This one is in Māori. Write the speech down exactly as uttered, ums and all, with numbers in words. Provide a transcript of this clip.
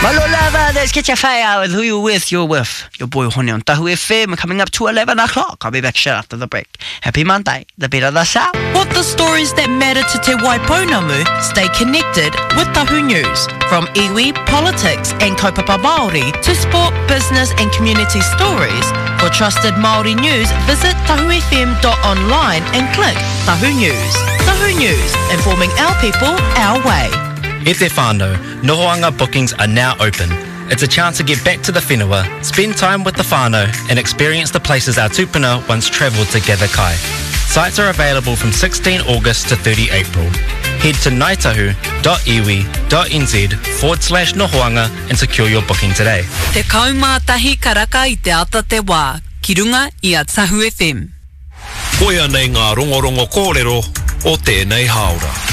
Malolava, let's get your fire out with who you're with. You're with your boy Honey on Tahu F M, coming up to eleven o'clock. I'll be back straight after the break. Happy Monday, the better the sound. What the stories that matter to Te Waipounamu, stay connected with Tahu News. From iwi, politics and kaupapa Māori to sport, business and community stories. For trusted Māori news, visit tahu f m dot online and click Tahu News. Tahu News, informing our people our way. E te whānau, Nohoanga bookings are now open. It's a chance to get back to the whenua, spend time with the whānau and experience the places our tupuna once travelled to gather kai. Sites are available from sixteenth August to thirtieth April. Head to naitahu dot iwi dot n z forward slash nohoanga and secure your booking today. Te kaumātahi karaka I te ata te wā, ki runga I a Tahu F M. Koia nei ngā rongorongo kōrero o tēnei haora.